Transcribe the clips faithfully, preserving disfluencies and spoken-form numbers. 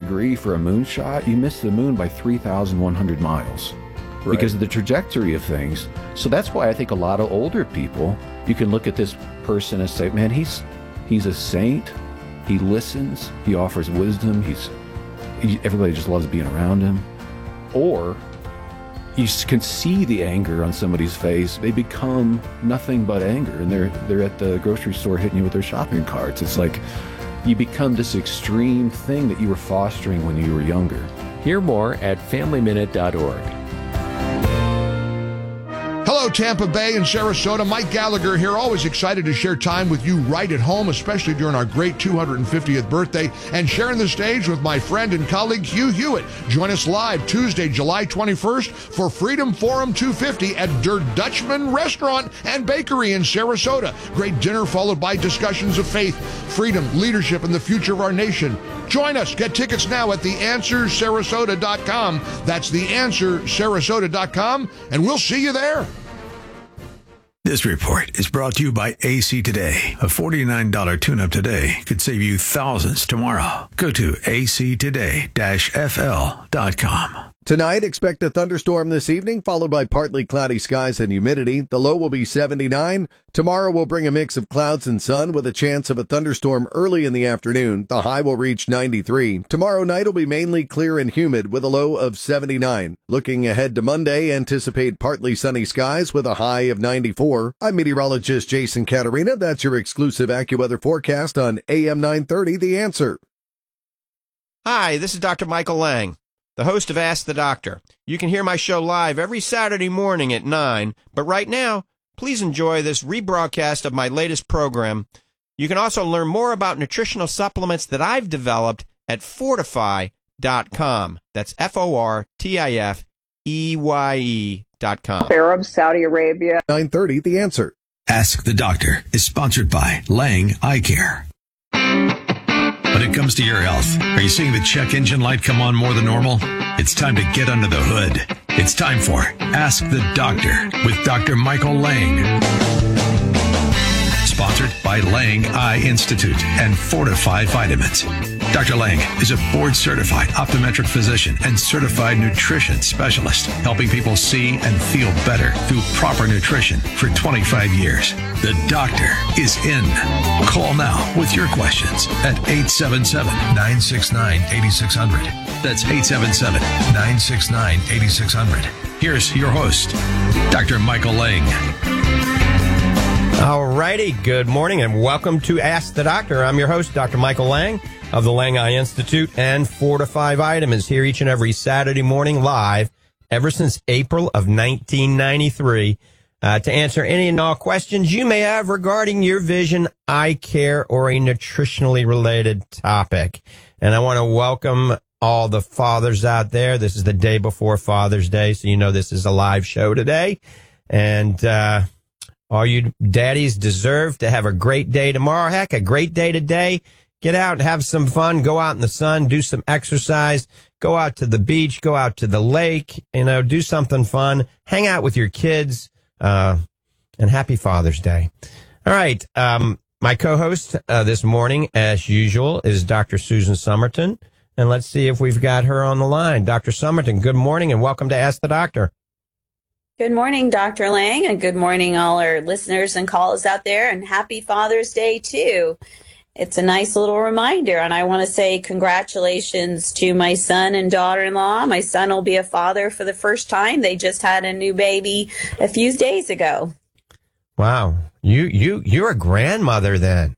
degree for a moonshot, you miss the moon by three thousand one hundred miles. Right. Because of the trajectory of things. So that's why I think a lot of older people, you can look at this person and say, man, he's he's a saint. He listens. He offers wisdom. He's he, everybody just loves being around him. Or you can see the anger on somebody's face. They become nothing but anger, and they're they're at the grocery store hitting you with their shopping carts. It's like you become this extreme thing that you were fostering when you were younger. Hear more at family minute dot org. Hello, Tampa Bay and Sarasota. Mike Gallagher here, always excited to share time with you right at home, especially during our great two hundred fiftieth birthday, and sharing the stage with my friend and colleague Hugh Hewitt. Join us live Tuesday, July twenty-first for Freedom Forum two fifty at Der Dutchman Restaurant and Bakery in Sarasota. Great dinner followed by discussions of faith, freedom, leadership, and the future of our nation. Join us. Get tickets now at the answer sarasota dot com. That's the answer sarasota dot com, and we'll see you there. This report is brought to you by A C Today. A forty-nine dollars tune-up today could save you thousands tomorrow. Go to A C today dash F L dot com. Tonight, expect a thunderstorm this evening, followed by partly cloudy skies and humidity. The low will be seventy-nine. Tomorrow will bring a mix of clouds and sun with a chance of a thunderstorm early in the afternoon. The high will reach ninety-three. Tomorrow night will be mainly clear and humid with a low of seventy-nine. Looking ahead to Monday, anticipate partly sunny skies with a high of ninety-four. I'm meteorologist Jason Caterina. That's your exclusive AccuWeather forecast on A M nine thirty, The Answer. Hi, this is Doctor Michael Lang, the host of Ask the Doctor. You can hear my show live every Saturday morning at nine, but right now, please enjoy this rebroadcast of my latest program. You can also learn more about nutritional supplements that I've developed at fortify dot com. That's F O R T I F E Y E dot com. Arab, Saudi Arabia. nine thirty, The Answer. Ask the Doctor is sponsored by Lang Eye Care. When it comes to your health, are you seeing the check engine light come on more than normal? It's time to get under the hood. It's time for Ask the Doctor with Doctor Michael Lang. Sponsored by Lang Eye Institute and Fortify Vitamins. Doctor Lang is a board-certified optometric physician and certified nutrition specialist, helping people see and feel better through proper nutrition for twenty-five years. The doctor is in. Call now with your questions at eight seven seven, nine six nine, eight six zero zero. That's eight seven seven, nine six nine, eight six zero zero. Here's your host, Doctor Michael Lang. All righty, good morning and welcome to Ask the Doctor. I'm your host, Doctor Michael Lang of the Lang Eye Institute and Fortify Vitamins, here each and every Saturday morning live ever since April of nineteen ninety-three uh, to answer any and all questions you may have regarding your vision, eye care, or a nutritionally related topic. And I want to welcome all the fathers out there. This is the day before Father's Day, so you know this is a live show today. And uh all you daddies deserve to have a great day tomorrow. Heck, a great day today. Get out and have some fun. Go out in the sun, do some exercise, go out to the beach, go out to the lake, you know, do something fun, hang out with your kids, uh, and happy Father's Day. All right. Um, my co-host, uh, this morning, as usual, is Doctor Susan Somerton. And let's see if we've got her on the line. Doctor Somerton, good morning and welcome to Ask the Doctor. Good morning, Doctor Lang, and good morning, all our listeners and callers out there, and happy Father's Day, too. It's a nice little reminder, and I want to say congratulations to my son and daughter-in-law. My son will be a father for the first time. They just had a new baby a few days ago. Wow. You, you, you're a grandmother then.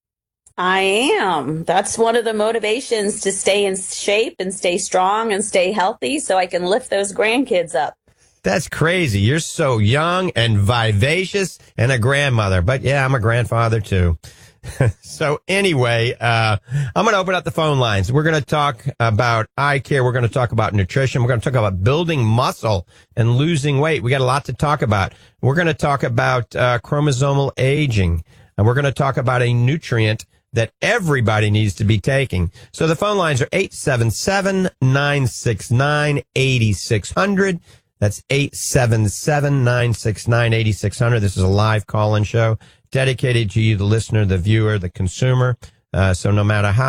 I am. That's one of the motivations to stay in shape and stay strong and stay healthy so I can lift those grandkids up. That's crazy. You're so young and vivacious and a grandmother. But yeah, I'm a grandfather too. So anyway, uh, I'm going to open up the phone lines. We're going to talk about eye care. We're going to talk about nutrition. We're going to talk about building muscle and losing weight. We got a lot to talk about. We're going to talk about uh, chromosomal aging, and we're going to talk about a nutrient that everybody needs to be taking. So the phone lines are eight seven seven, nine six nine, eight six zero zero. That's eight seven seven, nine six nine, eight six zero zero. This is a live call-in show dedicated to you, the listener, the viewer, the consumer. Uh, so no matter how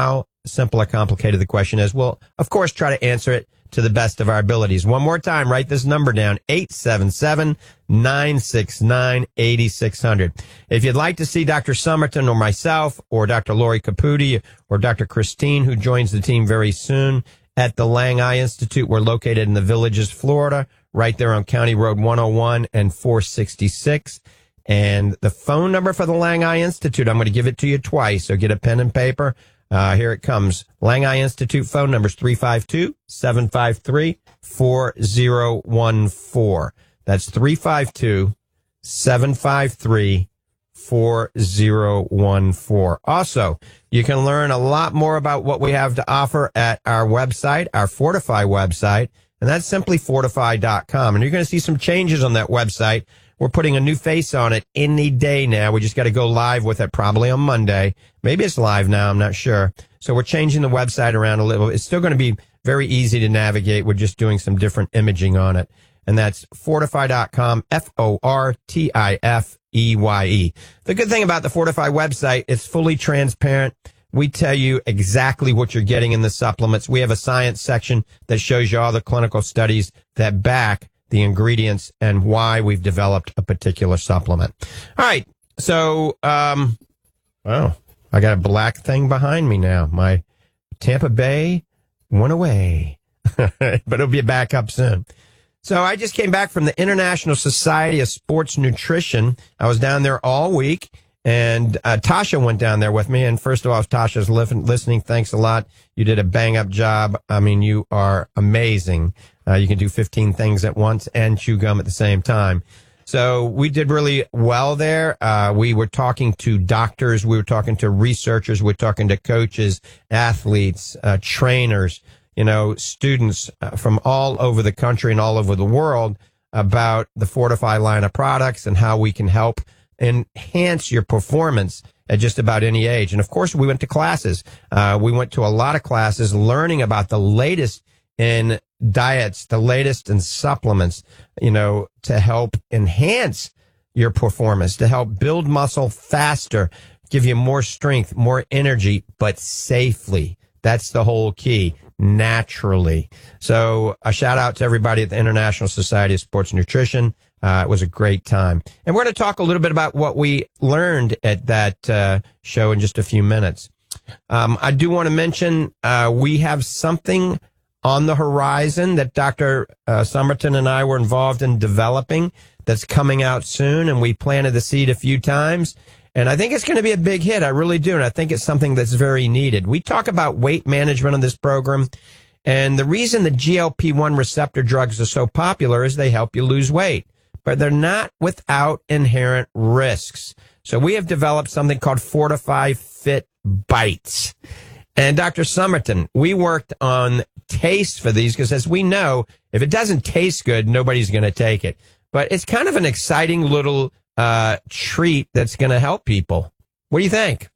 simple or complicated the question is, we'll, of course, try to answer it to the best of our abilities. One more time, write this number down, eight seven seven, nine six nine, eight six zero zero. If you'd like to see Doctor Somerton or myself or Doctor Lori Caputi or Doctor Christine, who joins the team very soon at the Lang Eye Institute, we're located in the Villages, Florida, right there on County Road one oh one and four sixty-six. And the phone number for the Lang Eye Institute, I'm going to give it to you twice, so get a pen and paper. Uh, here it comes. Lang Eye Institute phone number is three five two, seven five three, four zero one four. That's three five two, seven five three, four zero one four. Also, you can learn a lot more about what we have to offer at our website, our Fortify website, and that's simply fortify dot com. And you're going to see some changes on that website. We're putting a new face on it any day now. We just got to go live with it probably on Monday. Maybe it's live now. I'm not sure. So we're changing the website around a little. It's still going to be very easy to navigate. We're just doing some different imaging on it. And that's fortify dot com, F O R T I F E Y E. The good thing about the Fortify website, it's fully transparent. We tell you exactly what you're getting in the supplements. We have a science section that shows you all the clinical studies that back the ingredients and why we've developed a particular supplement. All right. So, um, wow, I got a black thing behind me now. My Tampa Bay went away, but it'll be back up soon. So I just came back from the International Society of Sports Nutrition. I was down there all week, and uh, Tasha went down there with me. And first of all, if Tasha's li- listening, thanks a lot. You did a bang-up job. I mean, you are amazing. Uh, you can do fifteen things at once and chew gum at the same time. So we did really well there. Uh, we were talking to doctors. We were talking to researchers. We were talking to coaches, athletes, uh, trainers, you know, students uh, from all over the country and all over the world about the Fortify line of products and how we can help enhance your performance at just about any age. And of course, we went to classes. Uh, we went to a lot of classes learning about the latest in diets, the latest in supplements, you know, to help enhance your performance, to help build muscle faster, give you more strength, more energy, but safely. That's the whole key, naturally. So a shout out to everybody at the International Society of Sports Nutrition. Uh, it was a great time. And we're going to talk a little bit about what we learned at that uh, show in just a few minutes. Um, I do want to mention uh, we have something on the horizon that Doctor Uh, Somerton and I were involved in developing that's coming out soon, and we planted the seed a few times. And I think it's going to be a big hit. I really do. And I think it's something that's very needed. We talk about weight management on this program. And the reason the G L P one receptor drugs are so popular is they help you lose weight, but they're not without inherent risks. So we have developed something called Fortify Fit Bites. And Doctor Somerton, we worked on taste for these because, as we know, if it doesn't taste good, nobody's going to take it. But it's kind of an exciting little uh, treat that's going to help people. What do you think?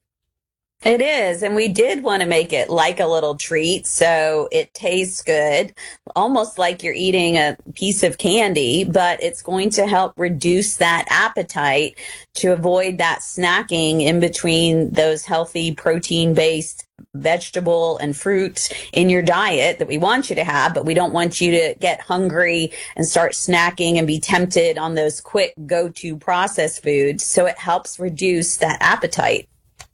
It is. And we did want to make it like a little treat. So it tastes good, almost like you're eating a piece of candy, but it's going to help reduce that appetite to avoid that snacking in between those healthy protein-based vegetable and fruit in your diet that we want you to have, but we don't want you to get hungry and start snacking and be tempted on those quick go-to processed foods. So it helps reduce that appetite.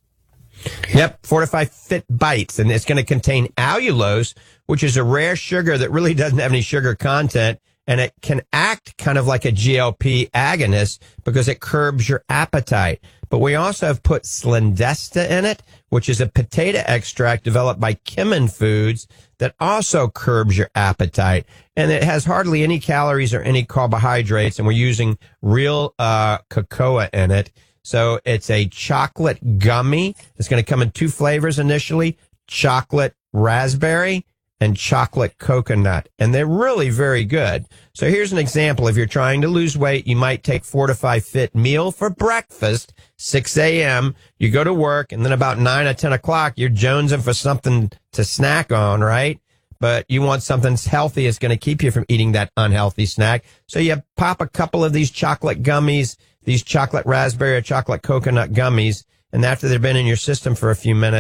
Yep, Fortify Fit Bites, and it's going to contain allulose, which is a rare sugar that really doesn't have any sugar content, and it can act kind of like a G L P agonist because it curbs your appetite. But we also have put Slendesta in it, which is a potato extract developed by Kimmin Foods that also curbs your appetite. And it has hardly any calories or any carbohydrates, and we're using real uh, cocoa in it. So it's a chocolate gummy. It's going to come in two flavors initially, chocolate raspberry and chocolate coconut. And they're really very good. So here's an example. If you're trying to lose weight, you might take Fortify Fit meal for breakfast, six a.m. You go to work, and then about nine or ten o'clock, you're jonesing for something to snack on, right? But you want something that's healthy. It's going to keep you from eating that unhealthy snack. So you pop a couple of these chocolate gummies, these chocolate raspberry or chocolate coconut gummies, and after they've been in your system for a few minutes,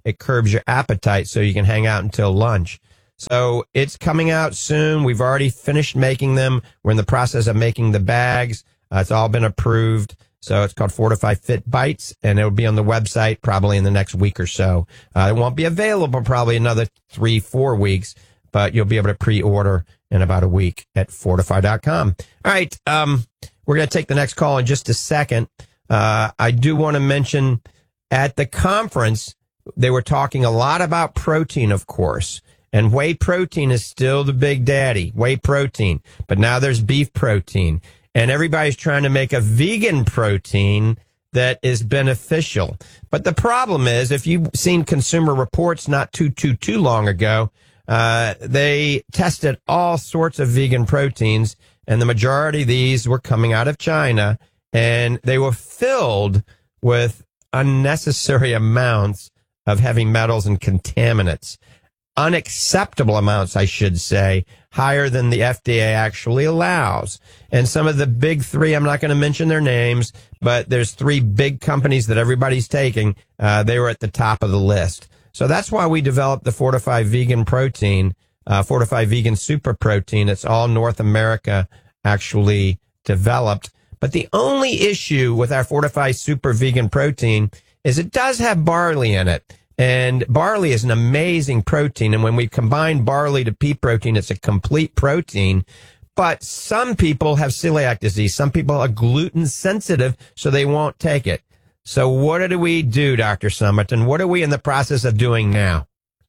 it curbs your appetite so you can hang out until lunch. So it's coming out soon. We've already finished making them. We're in the process of making the bags. Uh, it's all been approved. So it's called Fortify Fit Bites, and it'll be on the website probably in the next week or so. Uh, it won't be available probably another three, four weeks, but you'll be able to pre-order in about a week at fortify dot com. All right. Um, we're going to take the next call in just a second. Uh, I do want to mention at the conference, they were talking a lot about protein, of course. And whey protein is still the big daddy, whey protein. But now there's beef protein. And everybody's trying to make a vegan protein that is beneficial. But the problem is, if you've seen Consumer Reports not too, too, too long ago, uh, they tested all sorts of vegan proteins, and the majority of these were coming out of China, and they were filled with unnecessary amounts of heavy metals and contaminants. Unacceptable amounts, I should say, higher than the F D A actually allows. And some of the big three, I'm not going to mention their names, but there's three big companies that everybody's taking. Uh, they were at the top of the list. So that's why we developed the Fortify Vegan Protein, uh, Fortify Vegan Super Protein. It's all North America actually developed. But the only issue with our Fortify Super Vegan Protein is it does have barley in it. And barley is an amazing protein. And when we combine barley to pea protein, it's a complete protein. But some people have celiac disease. Some people are gluten sensitive, so they won't take it. So what do we do, Doctor Somerton? What are we in the process of doing now?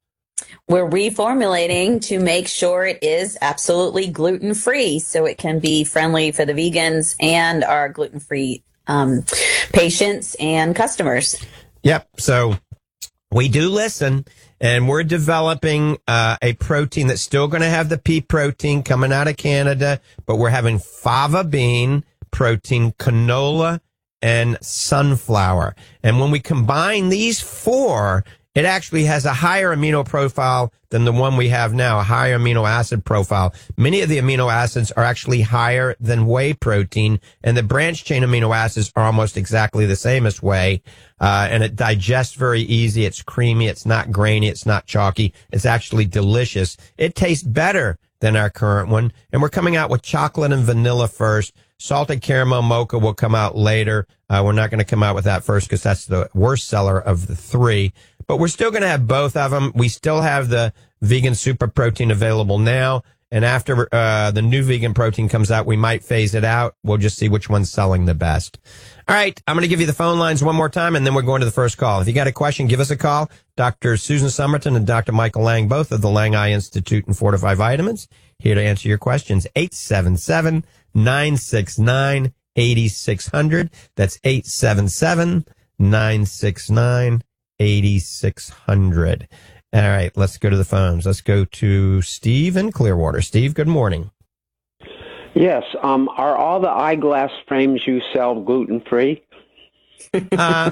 We're reformulating to make sure it is absolutely gluten-free so it can be friendly for the vegans and our gluten-free um, patients and customers. Yep. So we do listen, and we're developing uh, a protein that's still going to have the pea protein coming out of Canada, but we're having fava bean protein, canola, and sunflower. And when we combine these four, it actually has a higher amino profile than the one we have now, a higher amino acid profile. Many of the amino acids are actually higher than whey protein, and the branched chain amino acids are almost exactly the same as whey. Uh, and it digests very easy. It's creamy. It's not grainy. It's not chalky. It's actually delicious. It tastes better than our current one. And we're coming out with chocolate and vanilla first. Salted caramel mocha will come out later. Uh, we're not going to come out with that first because that's the worst seller of the three. But we're still going to have both of them. We still have the vegan super protein available now. And after uh, the new vegan protein comes out, we might phase it out. We'll just see which one's selling the best. All right. I'm going to give you the phone lines one more time, and then we're going to the first call. If you got a question, give us a call. Doctor Susan Somerton and Doctor Michael Lang, both of the Lang Eye Institute and Fortify Vitamins, here to answer your questions. eight seven seven, nine six nine, eight six zero zero. That's eight seven seven, nine six nine, eight six zero zero. All right, let's go to the phones. Let's go to Steve in Clearwater. Steve, good morning. Yes. Um, are all the eyeglass frames you sell gluten-free? Uh,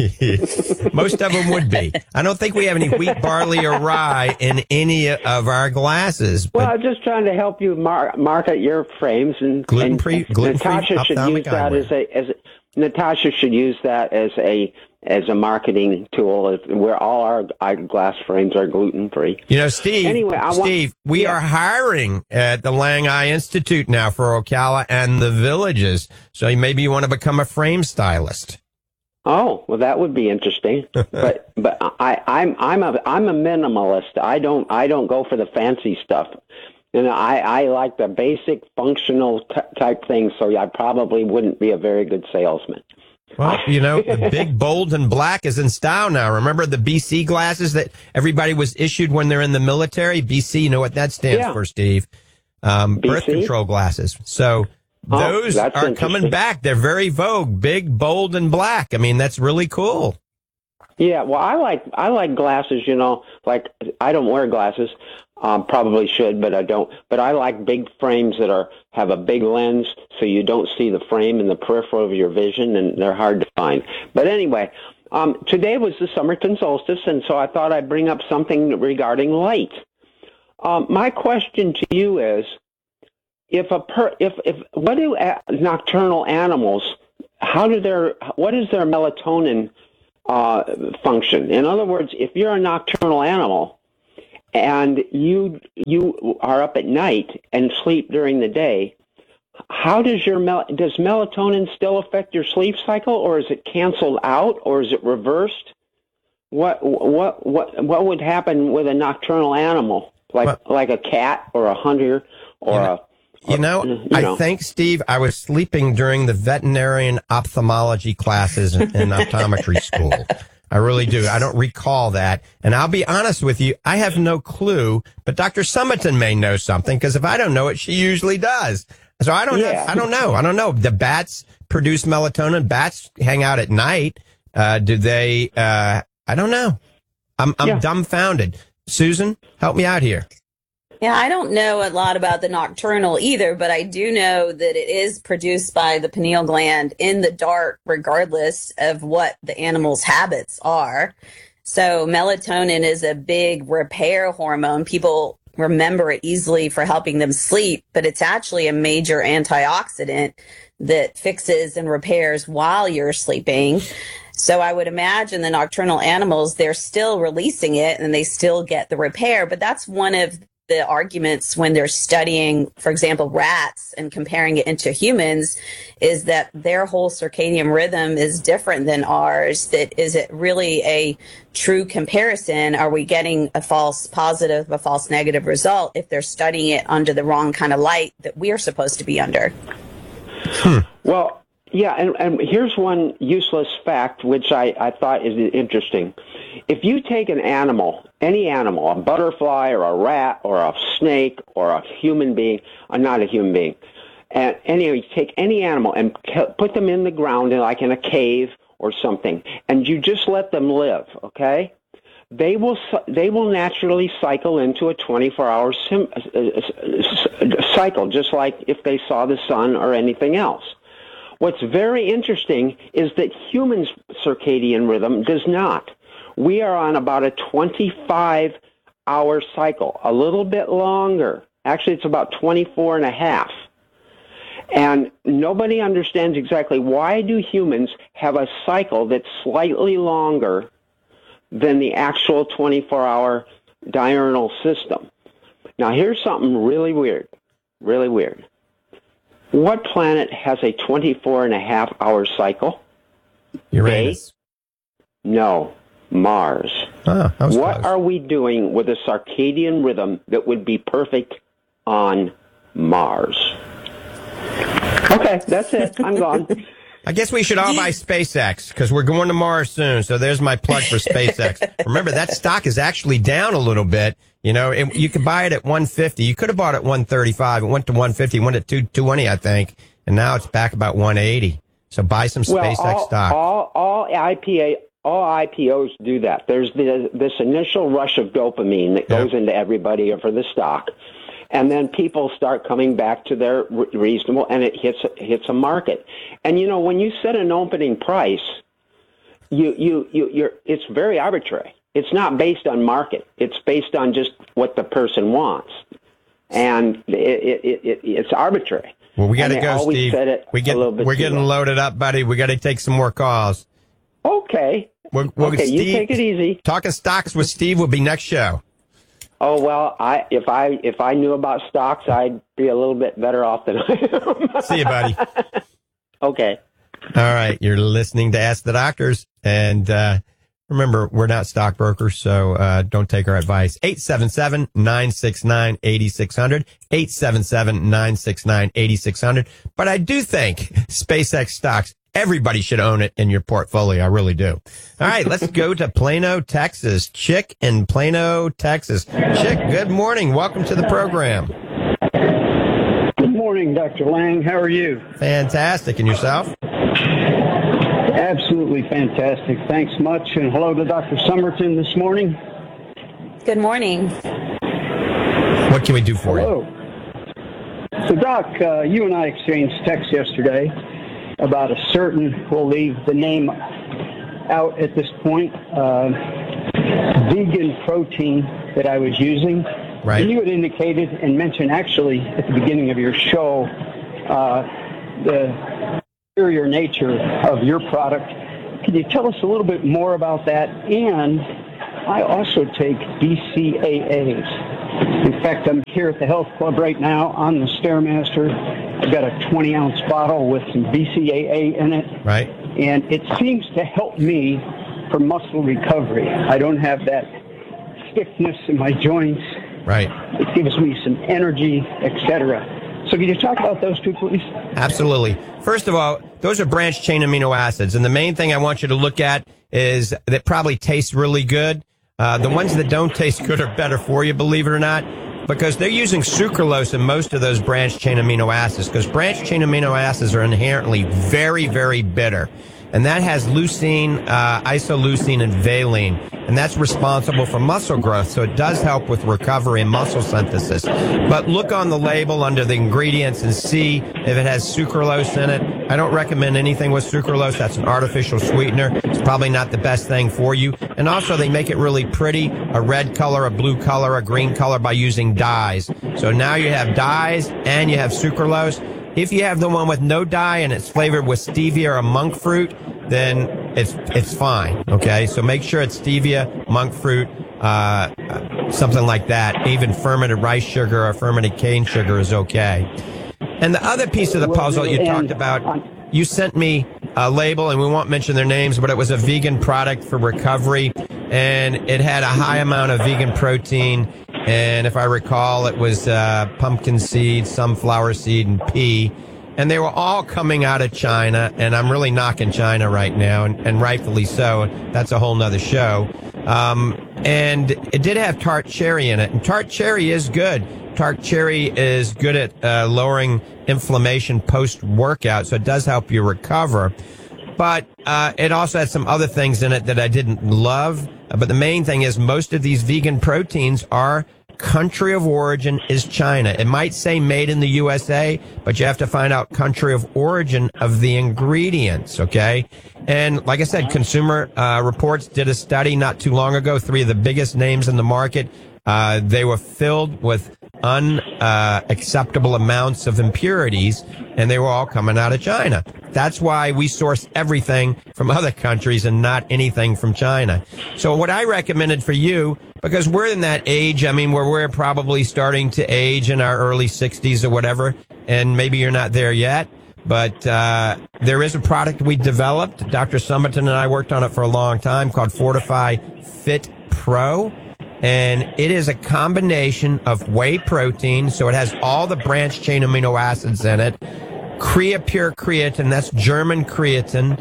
most of them would be. I don't think we have any wheat, barley, or rye in any of our glasses. Well, I'm just trying to help you mar- market your frames, and gluten-free. And gluten-free Natasha should use that eyewear. as a as Natasha should use that as a as a marketing tool, where all our eyeglass frames are gluten-free. You know, Steve, anyway, I want, Steve, we yeah. are hiring at the Lang Eye Institute now for Ocala and the Villages. So maybe you want to become a frame stylist. Oh, well, that would be interesting. but but I, I'm I'm a I'm a minimalist. I don't I don't go for the fancy stuff. And I, I like the basic functional t- type things, so I probably wouldn't be a very good salesman. Well, you know, the big, bold, and black is in style now. Remember the B C glasses that everybody was issued when they're in the military? B C, you know what that stands Yeah. for, Steve? Um, birth control glasses. So Oh, those that's are coming back. They're very vogue, big, bold, and black. I mean, that's really cool. Yeah, well, I like I like glasses. You know, like I don't wear glasses. Um, probably should, but I don't. But I like big frames that are have a big lens, so you don't see the frame in the peripheral of your vision, and they're hard to find. But anyway, um, today was the Somerton solstice, and so I thought I'd bring up something regarding light. Um, my question to you is, if a per, if if what do a, nocturnal animals? How do their what is their melatonin uh, function. In other words, if you're a nocturnal animal and you you are up at night and sleep during the day, how does your mel- does melatonin still affect your sleep cycle, or is it canceled out, or is it reversed? What what what what would happen with a nocturnal animal, like well, like a cat or a hunter or yeah. a You know, you know, I think, Steve, I was sleeping during the veterinarian ophthalmology classes in, in optometry school. I really do. I don't recall that. And I'll be honest with you, I have no clue, but Doctor Summerton may know something, because if I don't know it, she usually does. So I don't yeah. have, I don't know. I don't know. The bats produce melatonin. Bats hang out at night. Uh, do they, uh, I don't know. I'm, I'm yeah. dumbfounded. Susan, help me out here. Yeah, I don't know a lot about the nocturnal either, but I do know that it is produced by the pineal gland in the dark, regardless of what the animal's habits are. So melatonin is a big repair hormone. People remember it easily for helping them sleep, but it's actually a major antioxidant that fixes and repairs while you're sleeping. So I would imagine the nocturnal animals, they're still releasing it and they still get the repair, but that's one of the arguments when they're studying, for example, rats and comparing it into humans, is that their whole circadian rhythm is different than ours. That is it really a true comparison? Are we getting a false positive, a false negative result if they're studying it under the wrong kind of light that we're supposed to be under? Hmm. Well, yeah, and, and here's one useless fact which I, I thought is interesting. If you take an animal, any animal, a butterfly or a rat or a snake or a human being, or not a human being, and anyway, you take any animal and put them in the ground, in, like in a cave or something, and you just let them live, okay? They will they will naturally cycle into a twenty-four hour sim, uh, cycle, just like if they saw the sun or anything else. What's very interesting is that humans' circadian rhythm does not. We are on about a twenty-five hour cycle, a little bit longer. Actually, it's about twenty-four and a half. And nobody understands exactly why do humans have a cycle that's slightly longer than the actual twenty-four hour diurnal system. Now, here's something really weird, really weird. What planet has a twenty-four and a half hour cycle? Uranus. Day? No. Mars. Ah, that was what close. are we doing with a circadian rhythm that would be perfect on Mars? Okay, that's it. I'm gone. I guess we should all buy SpaceX because we're going to Mars soon. So there's my plug for SpaceX. Remember, that stock is actually down a little bit. You know, it, you could buy it at one fifty. You could have bought it at one thirty-five. It went to one fifty. It went at two twenty, I think. And now it's back about one eighty. So buy some well, SpaceX all, stock. All, all I P A All I P Os do that. There's the, this initial rush of dopamine that goes yep. into everybody or for the stock, and then people start coming back to their re- reasonable, and it hits hits a market. And you know, when you set an opening price, you you you you're it's very arbitrary. It's not based on market. It's based on just what the person wants, and it, it, it, it it's arbitrary. Well, we got to go, Steve. We get we're getting low. loaded up, buddy. We got to take some more calls. Okay. We're, we're, okay, Steve, you take it easy. Talking stocks with Steve will be next show. Oh well, I if I if I knew about stocks, I'd be a little bit better off than I am. See you, buddy. Okay. All right, you're listening to Ask the Doctors, and uh, remember, we're not stockbrokers, so uh, don't take our advice. eight seven seven, nine six nine, eight six zero zero, eight seven seven, nine six nine, eight six zero zero. But I do think SpaceX stocks, everybody should own it in your portfolio. I really do. All right, let's go to Plano, Texas. Chick in Plano, Texas. Chick, good morning. Welcome to the program. Good morning, Doctor Lang. How are you? Fantastic. And yourself? Absolutely fantastic. Thanks much. And hello to Doctor Summerton this morning. Good morning. What can we do for hello. you? So, Doc, uh, you and I exchanged texts yesterday about a certain, we'll leave the name out at this point, uh, vegan protein that I was using. Right. And you had indicated and mentioned actually at the beginning of your show uh, the superior nature of your product can you tell us a little bit more about that? And I also take B C A As. In fact, I'm here at the health club right now on the Stairmaster. I've got a twenty ounce bottle with some B C A A in it. Right. And it seems to help me for muscle recovery. I don't have that stiffness in my joints. Right. It gives me some energy, et cetera. So can you talk about those two, please? Absolutely. First of all, those are branched chain amino acids. And the main thing I want you to look at is that probably tastes really good. Uh, the ones that don't taste good are better for you, believe it or not, because they're using sucralose in most of those branched chain amino acids, because branched chain amino acids are inherently very, very bitter. And that has leucine, uh, isoleucine, and valine. And that's responsible for muscle growth. So it does help with recovery and muscle synthesis. But look on the label under the ingredients and see if it has sucralose in it. I don't recommend anything with sucralose. That's an artificial sweetener. It's probably not the best thing for you. And also they make it really pretty, a red color, a blue color, a green color by using dyes. So now you have dyes and you have sucralose. If you have the one with no dye and it's flavored with stevia or monk fruit, then it's it's fine, okay? So make sure it's stevia, monk fruit, uh, something like that. Even fermented rice sugar or fermented cane sugar is okay. And the other piece of the puzzle you talked about, you sent me a label, and we won't mention their names, but it was a vegan product for recovery, and it had a high amount of vegan protein. And if I recall, it was uh, pumpkin seed, sunflower seed, and pea. And they were all coming out of China, and I'm really knocking China right now, and, and rightfully so. That's a whole nother show. Um, and it did have tart cherry in it, and tart cherry is good. Tart cherry is good at uh, lowering inflammation post-workout, so it does help you recover. But uh, it also had some other things in it that I didn't love. But the main thing is most of these vegan proteins are country of origin is China. It might say made in the U S A, but you have to find out country of origin of the ingredients, okay? And like I said, Consumer uh, Reports did a study not too long ago, three of the biggest names in the market. Uh, they were filled with unacceptable uh, amounts of impurities, and they were all coming out of China. That's why we source everything from other countries and not anything from China. So what I recommended for you, because we're in that age, I mean, where we're probably starting to age in our early sixties or whatever, and maybe you're not there yet, but uh there is a product we developed. Doctor Summerton and I worked on it for a long time called Fortify Fit Pro. And it is a combination of whey protein, so it has all the branched chain amino acids in it, Creapure creatine, that's German creatine,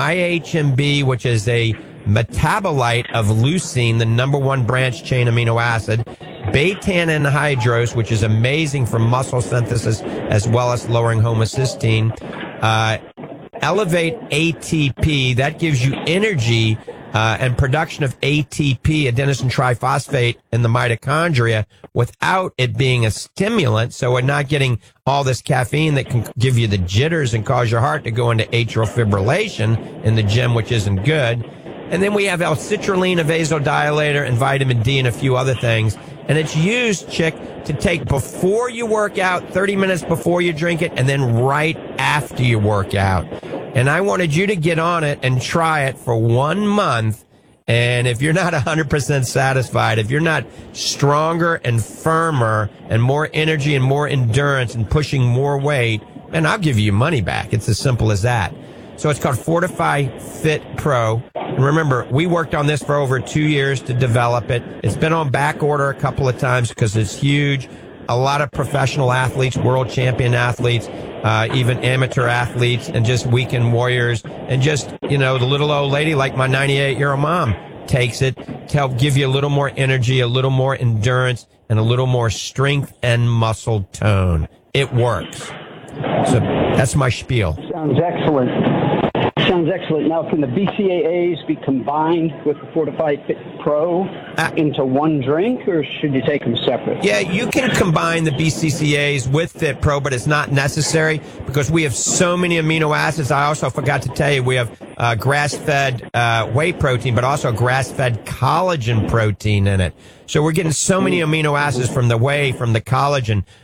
MyHMB, which is a metabolite of leucine, the number one branched chain amino acid, beta anhydrose, which is amazing for muscle synthesis as well as lowering homocysteine, uh, Elevate A T P, that gives you energy Uh, and production of A T P, adenosine triphosphate, in the mitochondria without it being a stimulant. So we're not getting all this caffeine that can give you the jitters and cause your heart to go into atrial fibrillation in the gym, which isn't good. And then we have L-citrulline, a vasodilator, and vitamin D, and a few other things. And it's used, Chick, to take before you work out, thirty minutes before you drink it, and then right after you work out. And I wanted you to get on it and try it for one month. And if you're not one hundred percent satisfied, if you're not stronger and firmer and more energy and more endurance and pushing more weight, then I'll give you your money back. It's as simple as that. So it's called Fortify Fit Pro. And remember, we worked on this for over two years to develop it. It's been on back order a couple of times because it's huge. A lot of professional athletes, world champion athletes, uh, even amateur athletes, and just weekend warriors, and just, you know, the little old lady like my ninety-eight-year-old mom takes it to help give you a little more energy, a little more endurance, and a little more strength and muscle tone. It works. So that's my spiel. Sounds excellent. Sounds excellent. Now, can the B C A As be combined with the Fortify Fit Pro uh, into one drink, or should you take them separate? Yeah, you can combine the B C C As with Fit Pro, but it's not necessary because we have so many amino acids. I also forgot to tell you we have uh, grass-fed uh, whey protein, but also grass-fed collagen protein in it. So we're getting so many amino acids from the whey, from the collagen.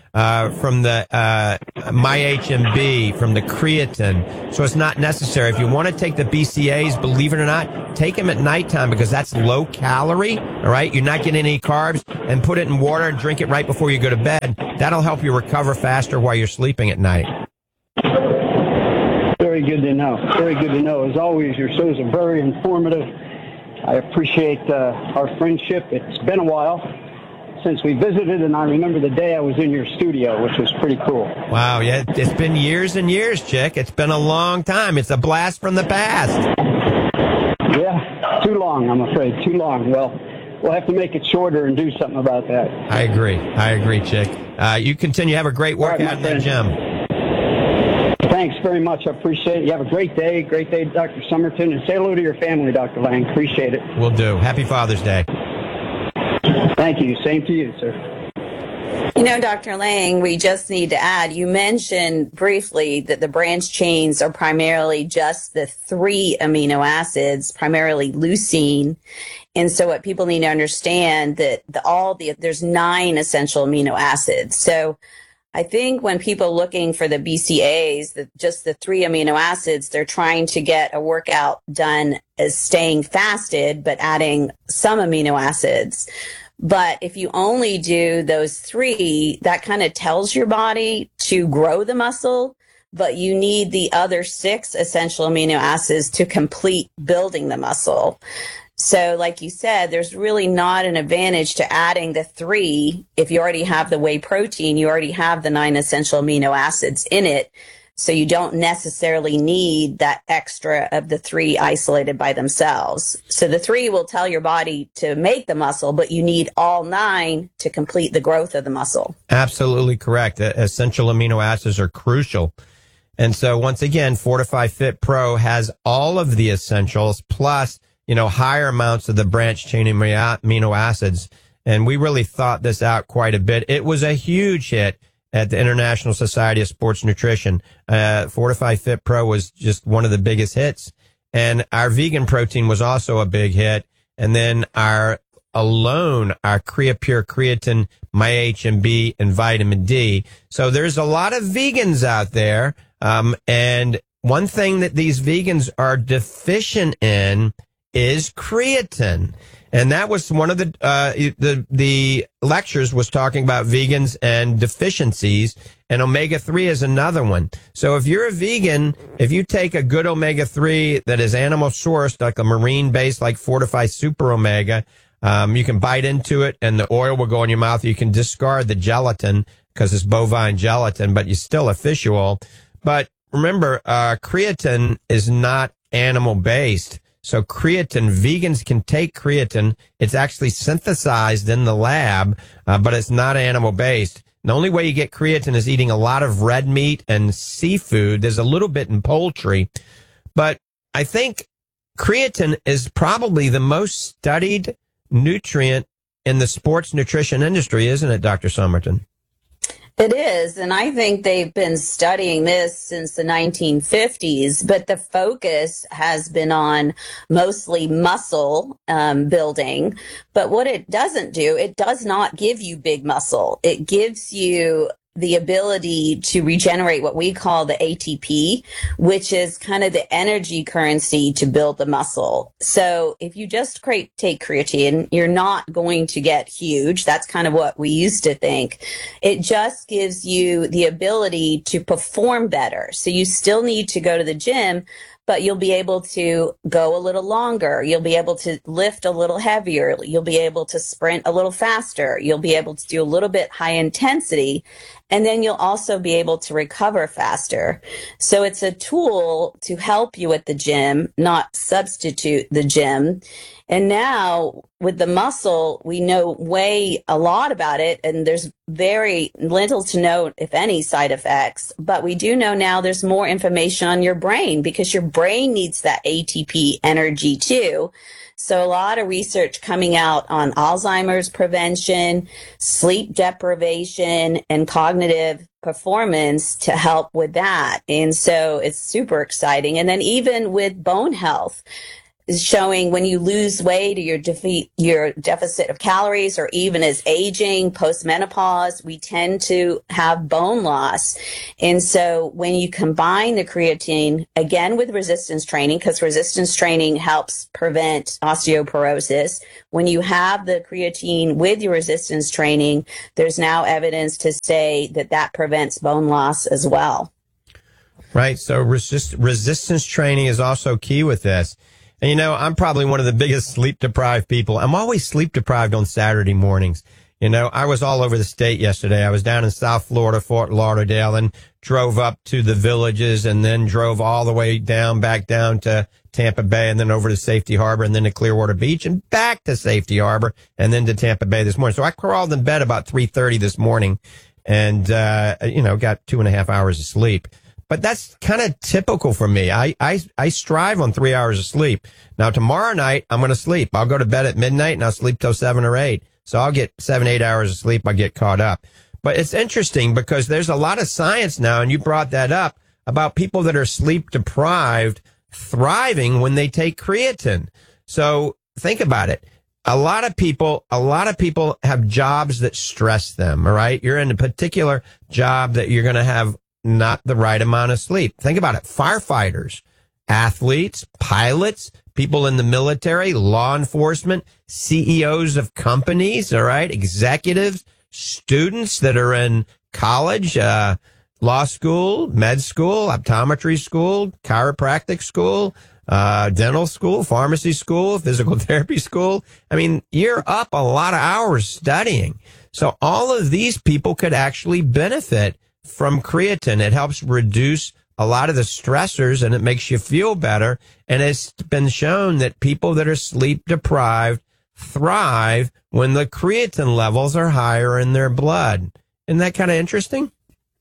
uh, from the uh, MyHMB, from the creatine. So it's not necessary. If you want to take the B C As, believe it or not, take them at nighttime because that's low calorie. All right. You're not getting any carbs, and put it in water and drink it right before you go to bed. That'll help you recover faster while you're sleeping at night. Very good to know. Very good to know. As always, your shows are very informative. I appreciate uh, our friendship. It's been a while since we visited, and I remember the day I was in your studio, which was pretty cool. Wow, yeah, it's been years and years, Chick. It's been a long time. It's a blast from the past. Yeah, too long, I'm afraid. Too long. Well, we'll have to make it shorter and do something about that. I agree. I agree, Chick. Uh, you continue. Have a great workout right, in the gym. Thanks very much. I appreciate it. You have a great day. Great day, Doctor Somerton. And say hello to your family, Doctor Lang. Appreciate it. Will do. Happy Father's Day. Thank you. Same to you, sir. You know, Doctor Lang, we just need to add, you mentioned briefly that the branch chains are primarily just the three amino acids, primarily leucine. And so what people need to understand that the, all the, there's nine essential amino acids. So I think when people are looking for the B C As, the, just the three amino acids, they're trying to get a workout done as staying fasted, but adding some amino acids. But if you only do those three, that kind of tells your body to grow the muscle, but you need the other six essential amino acids to complete building the muscle. So like you said, there's really not an advantage to adding the three. If you already have the whey protein, you already have the nine essential amino acids in it. So you don't necessarily need that extra of the three isolated by themselves. So the three will tell your body to make the muscle, but you need all nine to complete the growth of the muscle. Absolutely correct. Essential amino acids are crucial. And so once again, Fortify Fit Pro has all of the essentials plus, you know, higher amounts of the branch chain amino acids. And we really thought this out quite a bit. It was a huge hit at the International Society of Sports Nutrition. Uh, Fortify Fit Pro was just one of the biggest hits. And our vegan protein was also a big hit. And then our alone, our CreaPure creatine, MyHMB, and vitamin D. So there's a lot of vegans out there. Um, and one thing that these vegans are deficient in is creatine. And that was one of the, uh, the, the lectures was talking about vegans and deficiencies, and omega three is another one. So if you're a vegan, if you take a good omega three that is animal sourced, like a marine based, like Fortify Super Omega, um, you can bite into it and the oil will go in your mouth. You can discard the gelatin because it's bovine gelatin, but you still a fish oil. But remember, uh, creatine is not animal based. So creatine, vegans can take creatine. It's actually synthesized in the lab, uh, but it's not animal based. The only way you get creatine is eating a lot of red meat and seafood. There's a little bit in poultry, but I think creatine is probably the most studied nutrient in the sports nutrition industry, isn't it, Doctor Somerton? It is, and I think they've been studying this since the nineteen fifties, but the focus has been on mostly muscle um, building. But what it doesn't do, it does not give you big muscle. It gives you the ability to regenerate what we call the A T P, which is kind of the energy currency to build the muscle. So if you just create, take creatine, you're not going to get huge. That's kind of what we used to think. It just gives you the ability to perform better. So you still need to go to the gym, but you'll be able to go a little longer. You'll be able to lift a little heavier. You'll be able to sprint a little faster. You'll be able to do a little bit high intensity. And then you'll also be able to recover faster. So it's a tool to help you at the gym, not substitute the gym. And now with the muscle, we know way a lot about it, and there's very little to know, if any, side effects. But we do know now there's more information on your brain because your brain needs that A T P energy too. So a lot of research coming out on Alzheimer's prevention, sleep deprivation, and cognitive performance to help with that. And so it's super exciting. And then even with bone health, is showing when you lose weight or your defeat your deficit of calories, or even as aging, postmenopause, we tend to have bone loss. And so when you combine the creatine, again, with resistance training, because resistance training helps prevent osteoporosis, when you have the creatine with your resistance training, there's now evidence to say that that prevents bone loss as well. Right. So resist, resistance training is also key with this. And, you know, I'm probably one of the biggest sleep-deprived people. I'm always sleep-deprived on Saturday mornings. You know, I was all over the state yesterday. I was down in South Florida, Fort Lauderdale, and drove up to the Villages, and then drove all the way down, back down to Tampa Bay, and then over to Safety Harbor, and then to Clearwater Beach, and back to Safety Harbor, and then to Tampa Bay this morning. So I crawled in bed about three thirty this morning and, uh, you know, got two and a half hours of sleep. But that's kind of typical for me. I, I, I strive on three hours of sleep. Now, tomorrow night, I'm going to sleep. I'll go to bed at midnight and I'll sleep till seven or eight. So I'll get seven, eight hours of sleep. I'll get caught up. But it's interesting because there's a lot of science now, and you brought that up, about people that are sleep deprived thriving when they take creatine. So think about it. A lot of people, a lot of people have jobs that stress them. All right. You're in a particular job that you're going to have not the right amount of sleep. Think about it. Firefighters, athletes, pilots, people in the military, law enforcement, C E Os of companies, all right, executives, students that are in college, uh, law school, med school, optometry school, chiropractic school, uh, dental school, pharmacy school, physical therapy school. I mean, you're up a lot of hours studying. So all of these people could actually benefit from creatine. It helps reduce a lot of the stressors, and it makes you feel better. And it's been shown that people that are sleep deprived thrive when the creatine levels are higher in their blood. Isn't that kind of interesting?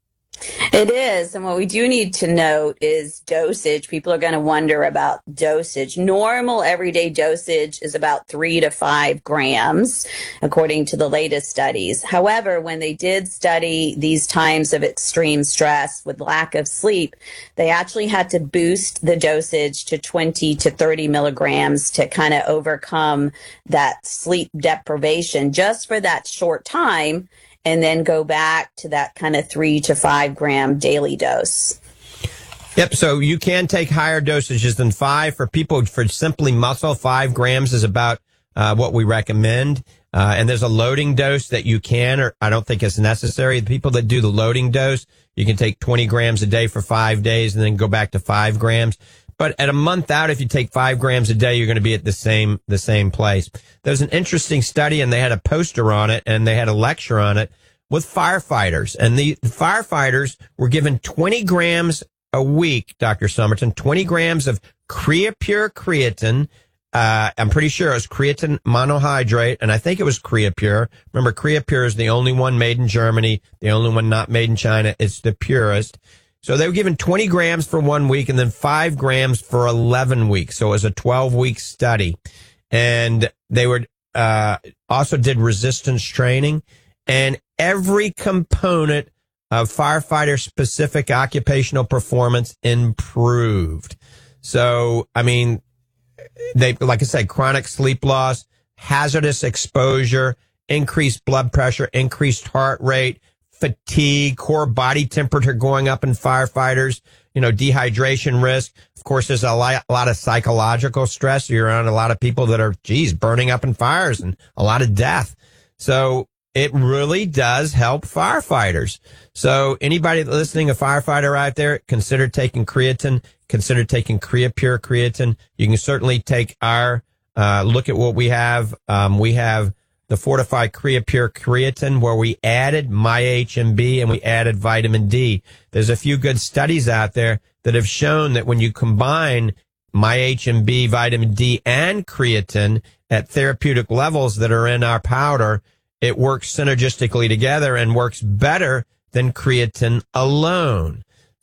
It is. And what we do need to note is dosage. People are going to wonder about dosage. Normal everyday dosage is about three to five grams, according to the latest studies. However, when they did study these times of extreme stress with lack of sleep, they actually had to boost the dosage to twenty to thirty milligrams to kind of overcome that sleep deprivation just for that short time, and then go back to that kind of three to five gram daily dose. Yep. So you can take higher dosages than five. For people for simply muscle, five grams is about uh, what we recommend. Uh, and there's a loading dose that you can, or I don't think it's necessary. The people that do the loading dose, you can take twenty grams a day for five days and then go back to five grams. But at a month out, if you take five grams a day, you're going to be at the same, the same place. There's an interesting study, and they had a poster on it, and they had a lecture on it with firefighters. And the firefighters were given twenty grams a week, Doctor Somerton, twenty grams of Creapure creatine. Uh, I'm pretty sure it was creatine monohydrate, and I think it was Creapure. Remember, Creapure is the only one made in Germany, the only one not made in China. It's the purest. So they were given twenty grams for one week and then five grams for eleven weeks. So it was a twelve week study. And they were, uh, also did resistance training, and every component of firefighter specific occupational performance improved. So, I mean, they, like I said, chronic sleep loss, hazardous exposure, increased blood pressure, increased heart rate, fatigue, core body temperature going up in firefighters, you know, dehydration risk. Of course, there's a lot, a lot of psychological stress. You're around a lot of people that are, geez, burning up in fires, and a lot of death. So it really does help firefighters. So anybody listening, a firefighter out there, consider taking creatine, consider taking Creapure creatine. You can certainly take our, uh, look at what we have. Um, we have the Fortified Creapure creatine, where we added My H M B and we added vitamin D. There's a few good studies out there that have shown that when you combine My H M B, vitamin D, and creatine at therapeutic levels that are in our powder, it works synergistically together and works better than creatine alone.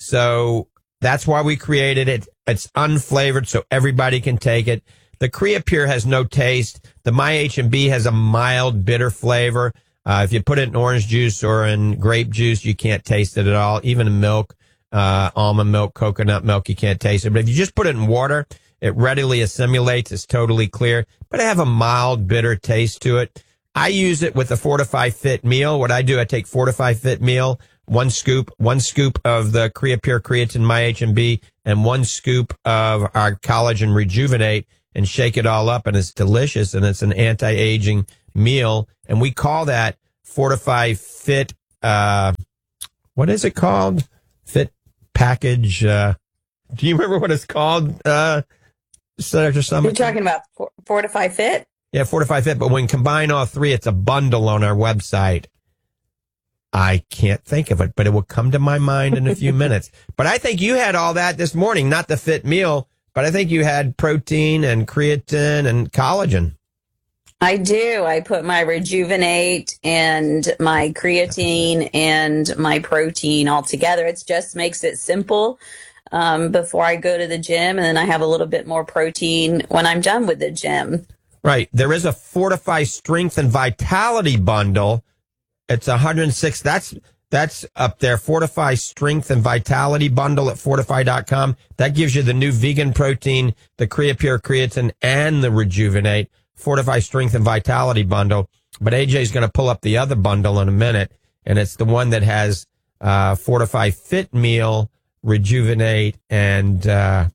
So that's why we created it. It's unflavored, so everybody can take it. The Creapure has no taste. The My H M B has a mild, bitter flavor. Uh, if you put it in orange juice or in grape juice, you can't taste it at all. Even in milk, uh, almond milk, coconut milk, you can't taste it. But if you just put it in water It readily assimilates. It's totally clear, but I have a mild bitter taste to it. I use it with the Fortify Fit meal. What I do, I take Fortify Fit meal, one scoop, one scoop of the Creapure Creatine My H M B, and one scoop of our Collagen Rejuvenate, and shake it all up, and it's delicious, and it's an anti-aging meal, and we call that Fortify Fit, uh, what is it called? Fit Package, uh, do you remember what it's called, uh, Senator Summit? You're talking about For- Fortify Fit? Yeah, Fortify Fit, but when you combine all three, it's a bundle on our website. I can't think of it, but it will come to my mind in a few minutes. But I think you had all that this morning, not the Fit meal, but I think you had protein and creatine and collagen. I do. I put my Rejuvenate and my creatine and my protein all together. It just makes it simple um, before I go to the gym, and then I have a little bit more protein when I'm done with the gym. Right. There is a Fortify Strength and Vitality bundle. It's one hundred six. That's that's up there. Fortify Strength and Vitality bundle at fortify dot com. That gives you the new vegan protein, the Creapure Creatine, and the Rejuvenate. Fortify Strength and Vitality bundle. But A J's going to pull up the other bundle in a minute, and it's the one that has uh, Fortify Fit meal, Rejuvenate, and uh,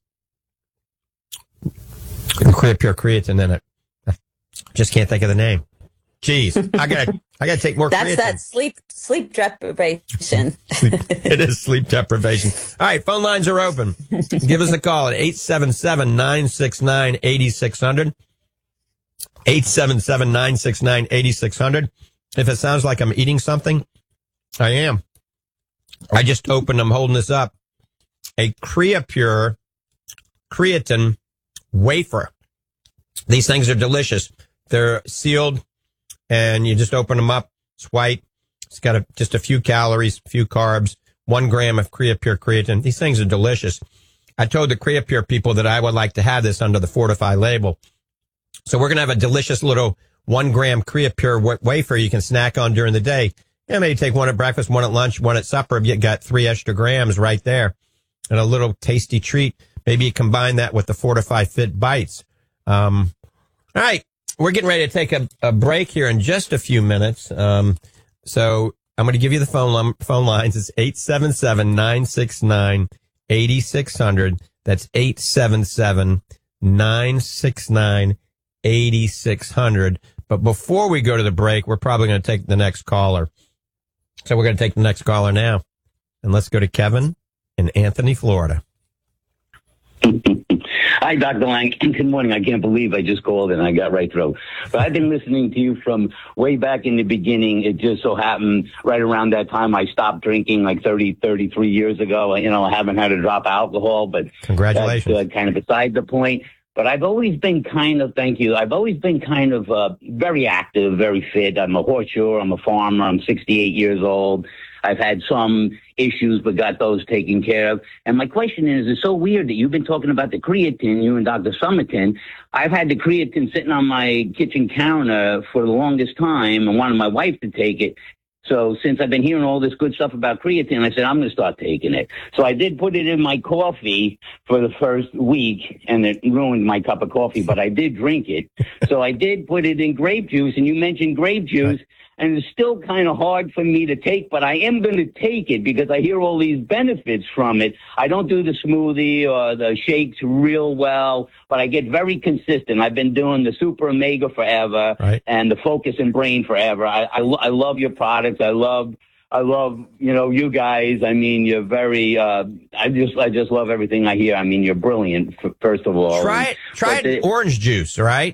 Creapure Creatine in it. Just can't think of the name. Jeez, I gotta, I gotta take more. That's creatine. that sleep, sleep deprivation. It is sleep deprivation. All right, phone lines are open. Give us a call at eight seven seven, nine six nine, eight six zero zero. eight seven seven, nine six nine, eight six zero zero. If it sounds like I'm eating something, I am. I just opened, I'm holding this up, a Creapure Creatine wafer. These things are delicious. They're sealed, and you just open them up. It's white. It's got a, just a few calories, a few carbs, one gram of Creapure Creatine. These things are delicious. I told the Creapure people that I would like to have this under the Fortify label. So we're going to have a delicious little one gram Creapure wa- wafer you can snack on during the day. Yeah, maybe take one at breakfast, one at lunch, one at supper. You got three extra grams right there, and a little tasty treat. Maybe you combine that with the Fortify Fit Bites. Um, all right. We're getting ready to take a, a break here in just a few minutes. Um, so I'm going to give you the phone lum- phone lines. It's eight seven seven, nine six nine, eight six zero zero. That's eight seven seven, nine six nine, eight six zero zero. But before we go to the break, we're probably going to take the next caller. So we're going to take the next caller now. And let's go to Kevin in Anthony, Florida. Hi, Doctor Lang. Good morning. I can't believe I just called and I got right through. But I've been listening to you from way back in the beginning. It just so happened right around that time I stopped drinking like thirty, thirty-three years ago. You know, I haven't had to drop alcohol, but congratulations. That's uh, kind of beside the point. But I've always been kind of, thank you, I've always been kind of uh, very active, very fit. I'm a horseshoer. I'm a farmer. I'm sixty-eight years old. I've had some issues, but got those taken care of. And my question is, it's so weird that you've been talking about the creatine, you and Doctor Summerton. I've had the creatine sitting on my kitchen counter for the longest time and wanted my wife to take it. So since I've been hearing all this good stuff about creatine, I said, I'm going to start taking it. So I did put it in my coffee for the first week, and it ruined my cup of coffee, but I did drink it. So I did put it in grape juice, and you mentioned grape juice. And it's still kind of hard for me to take, but I am going to take it because I hear all these benefits from it. I don't do the smoothie or the shakes real well, but I get very consistent. I've been doing the Super Omega forever, right, and the Focus and Brain forever. I, I, I love your products. I love, I love, you know, you guys. I mean, you're very, uh, I just, I just love everything I hear. I mean, you're brilliant, first of all. Try it, try it in orange juice, right?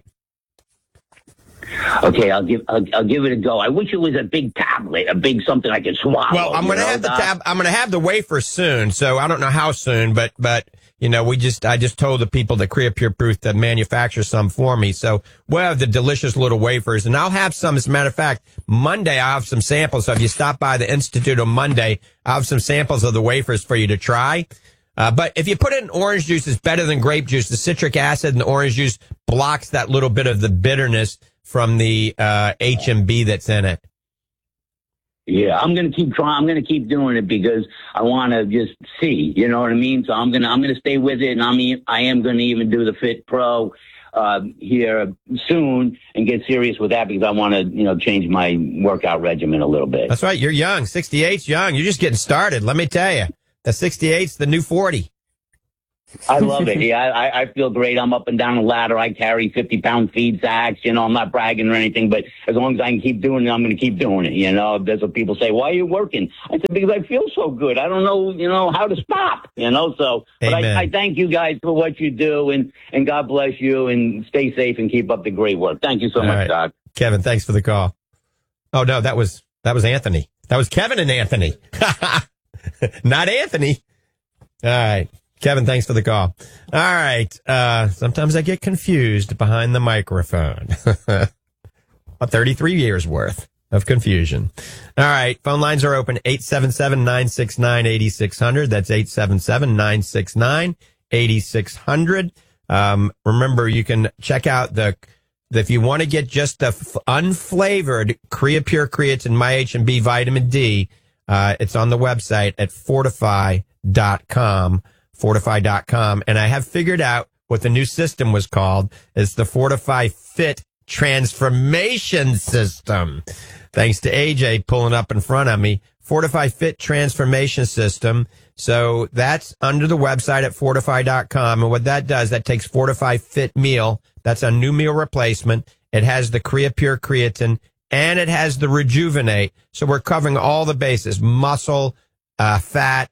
Okay, I'll give I'll, I'll give it a go. I wish it was a big tablet, a big something I could swallow. Well, I'm going to have the tab. I'm going to have the wafer soon, so I don't know how soon, but but you know, we just I just told the people that Creapure Proof to manufacture some for me, so we'll have the delicious little wafers, and I'll have some. As a matter of fact, Monday I'll have some samples. So if you stop by the Institute on Monday, I'll have some samples of the wafers for you to try. Uh, but if you put it in orange juice, it's better than grape juice. The citric acid in the orange juice blocks that little bit of the bitterness from the uh, H M B that's in it. Yeah, I'm going to keep trying. I'm going to keep doing it because I want to just see, you know what I mean? So I'm going to, I'm going to stay with it. And I mean, I am going to even do the Fit Pro, uh, here soon and get serious with that because I want to, you know, change my workout regimen a little bit. That's right. You're young. sixty-eight's young. You're just getting started. Let me tell you, the sixty-eight's the new forty. I love it. Yeah, I, I feel great. I'm up and down the ladder. I carry fifty pound feed sacks. You know, I'm not bragging or anything, but as long as I can keep doing it, I'm going to keep doing it. You know, that's what people say. Why are you working? I said, because I feel so good. I don't know, you know, how to stop, you know, so, but I, I thank you guys for what you do and, and God bless you and stay safe and keep up the great work. Thank you so All much, right. Doc. Kevin, thanks for the call. Oh, no, that was, that was Anthony. That was Kevin and Anthony. Not Anthony. All right. Kevin, thanks for the call. All right. Uh, sometimes I get confused behind the microphone. thirty-three years worth of confusion. All right. Phone lines are open. eight seven seven, nine six nine, eight six zero zero. That's eight seven seven, nine six nine, eight six zero zero. Um, remember, you can check out the, the if you want to get just the f- unflavored Creapure Creatine My H and B Vitamin D, uh, it's on the website at fortify dot com. Fortify dot com. And I have figured out what the new system was called. It's the Fortify Fit Transformation System. Thanks to A J pulling up in front of me. Fortify Fit Transformation System. So that's under the website at fortify dot com. And what that does, that takes Fortify Fit Meal. That's a new meal replacement. It has the Creapure Creatine and it has the Rejuvenate. So we're covering all the bases, muscle, uh, fat,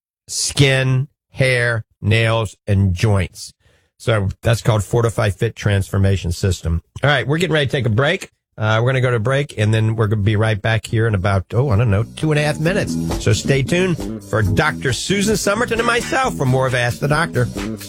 skin, hair, nails, and joints. So that's called Fortify Fit Transformation System. All right, we're getting ready to take a break. Uh, we're going to go to break, and then we're going to be right back here in about, oh, I don't know, two and a half minutes. So stay tuned for Doctor Susan Summerton and myself for more of Ask the Doctor.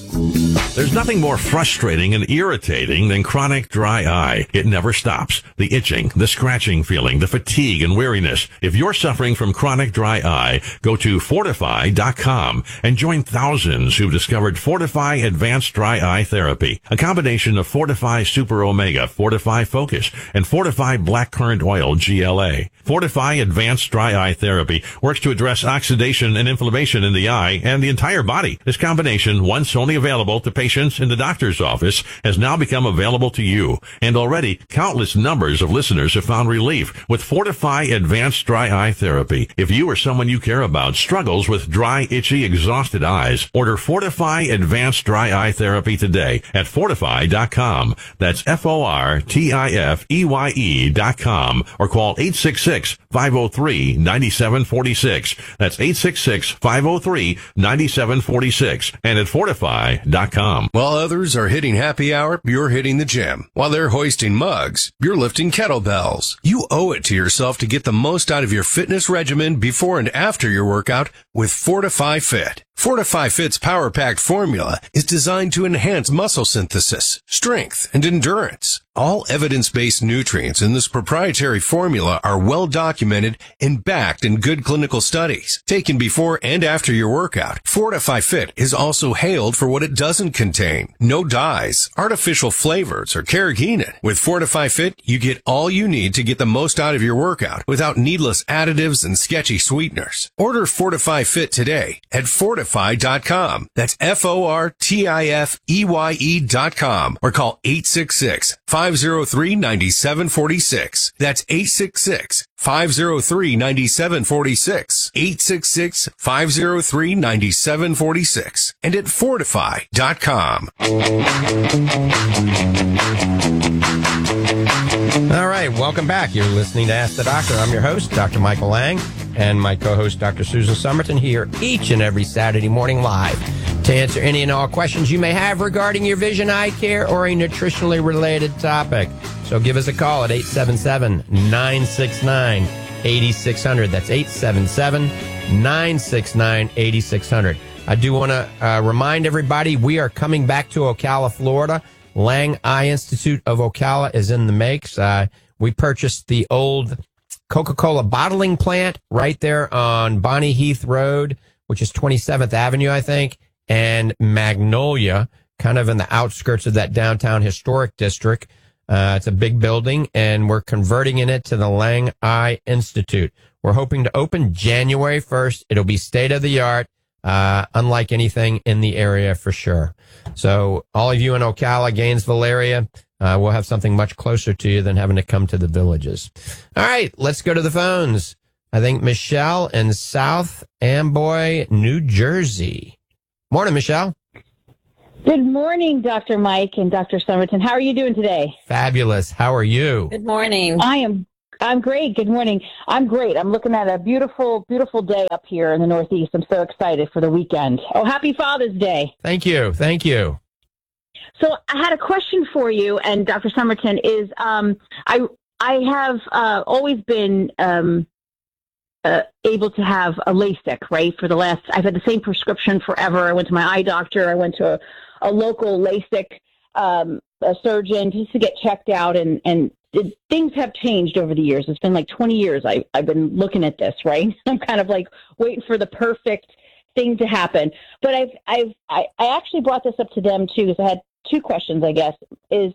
There's nothing more frustrating and irritating than chronic dry eye. It never stops. The itching, the scratching feeling, the fatigue and weariness. If you're suffering from chronic dry eye, go to fortify dot com and join thousands who've discovered Fortify Advanced Dry Eye Therapy, a combination of Fortify Super Omega, Fortify Focus, and Fortify Blackcurrant Oil G L A. Fortify Advanced Dry Eye Therapy works to address oxidation and inflammation in the eye and the entire body. This combination, once only available to patients in the doctor's office, has now become available to you. And already, countless numbers of listeners have found relief with Fortify Advanced Dry Eye Therapy. If you or someone you care about struggles with dry, itchy, exhausted eyes, order Fortify Advanced Dry Eye Therapy today at fortify dot com. That's F O R T I F E Y E dot com or call eight six six, five oh three, nine seven four six. That's eight six six, five oh three, nine seven four six and at fortify dot com. While others are hitting happy hour, you're hitting the gym. While they're hoisting mugs, you're lifting kettlebells. You owe it to yourself to get the most out of your fitness regimen before and after your workout with Fortify Fit. Fortify Fit's power-packed formula is designed to enhance muscle synthesis, strength, and endurance. All evidence-based nutrients in this proprietary formula are well documented and backed in good clinical studies. Taken before and after your workout, Fortify Fit is also hailed for what it doesn't contain. No dyes, artificial flavors, or carrageenan. With Fortify Fit, you get all you need to get the most out of your workout without needless additives and sketchy sweeteners. Order Fortify Fit today at fortify dot com. That's F O R T I F E Y E dot com or call eight six six, five oh three, nine seven four six. That's eight six six, five oh three, nine seven four six. eight six six, five oh three, nine seven four six and at fortify dot com. All right, welcome back. You're listening to Ask the Doctor. I'm your host, Doctor Michael Lang, and my co-host, Doctor Susan Summerton, here each and every Saturday morning live to answer any and all questions you may have regarding your vision, eye care, or a nutritionally related topic. So give us a call at eight seven seven, nine six nine, eight six zero zero. That's eight seven seven, nine six nine, eight six zero zero. I do want to uh, remind everybody we are coming back to Ocala, Florida. Lang Eye Institute of Ocala is in the makes. Uh, we purchased the old Coca-Cola bottling plant right there on Bonnie Heath Road, which is twenty-seventh Avenue, I think, and Magnolia, kind of in the outskirts of that downtown historic district. Uh, it's a big building, and we're converting it to the Lang Eye Institute. We're We're hoping to open January first. It'll be state of the art, uh, unlike anything in the area for sure. So all of you in Ocala, Gainesville area, uh, we'll have something much closer to you than having to come to the villages. All right, let's go to the phones. I think Michelle in South Amboy, New Jersey. Morning, Michelle. Good morning, Doctor Mike and Doctor Somerton. How are you doing today? Fabulous. How are you? Good morning. I am I'm great. Good morning. I'm great. I'm looking at a beautiful, beautiful day up here in the Northeast. I'm so excited for the weekend. Oh, happy Father's Day. Thank you. Thank you. So I had a question for you, and Doctor Somerton, is um, I I have uh, always been um, uh, able to have a LASIK, right? For the last, I've had the same prescription forever. I went to my eye doctor. I went to a, a local LASIK um, a surgeon just to get checked out, and, and it, things have changed over the years. It's been like twenty years I, I've been looking at this, right? I'm kind of like waiting for the perfect thing to happen. But I've, I've, I, I actually brought this up to them too, because I had two questions, I guess, is